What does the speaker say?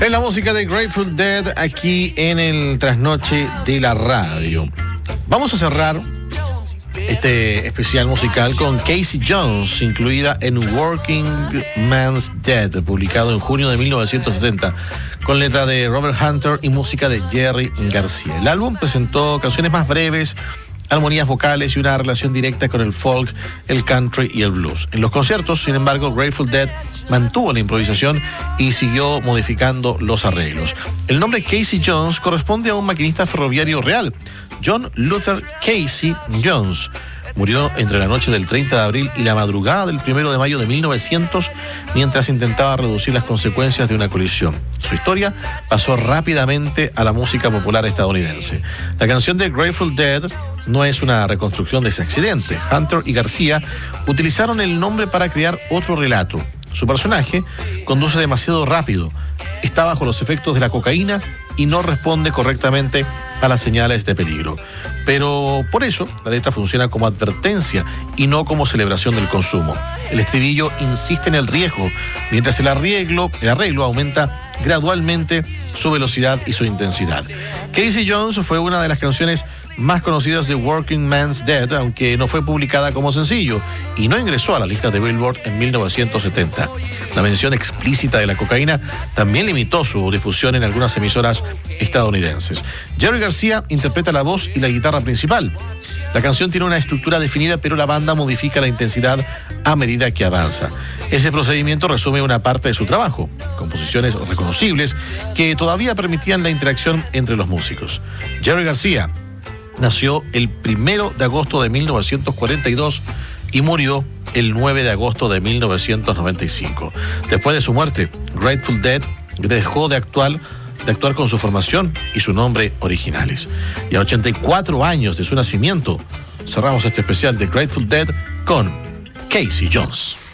Es la música de Grateful Dead aquí en el Trasnoche de la Radio. Vamos a cerrar este especial musical con Casey Jones, incluida en Working Man's Dead, publicado en junio de 1970, con letra de Robert Hunter y música de Jerry García. El álbum presentó canciones más breves, armonías vocales y una relación directa con el folk, el country y el blues. En los conciertos, sin embargo, Grateful Dead mantuvo la improvisación y siguió modificando los arreglos. El nombre Casey Jones corresponde a un maquinista ferroviario real, John Luther Casey Jones. Murió entre la noche del 30 de abril y la madrugada del 1 de mayo de 1900 mientras intentaba reducir las consecuencias de una colisión. Su historia pasó rápidamente a la música popular estadounidense. La canción de Grateful Dead no es una reconstrucción de ese accidente. Hunter y García utilizaron el nombre para crear otro relato. Su personaje conduce demasiado rápido, está bajo los efectos de la cocaína y no responde correctamente a las señales de peligro. Pero por eso la letra funciona como advertencia y no como celebración del consumo. El estribillo insiste en el riesgo, mientras el arreglo aumenta gradualmente su velocidad y su intensidad. Casey Jones fue una de las canciones más conocidas de Working Man's Dead, aunque no fue publicada como sencillo y no ingresó a la lista de Billboard en 1970. La mención explícita de la cocaína también limitó su difusión en algunas emisoras estadounidenses. Jerry García interpreta la voz y la guitarra principal. La canción tiene una estructura definida, pero la banda modifica la intensidad a medida que avanza. Ese procedimiento resume una parte de su trabajo, composiciones reconocibles que todavía permitían la interacción entre los músicos. Jerry García nació el 1 de agosto de 1942 y murió el 9 de agosto de 1995. Después de su muerte, Grateful Dead dejó de actuar con su formación y su nombre originales. Y a 84 años de su nacimiento, cerramos este especial de Grateful Dead con Casey Jones.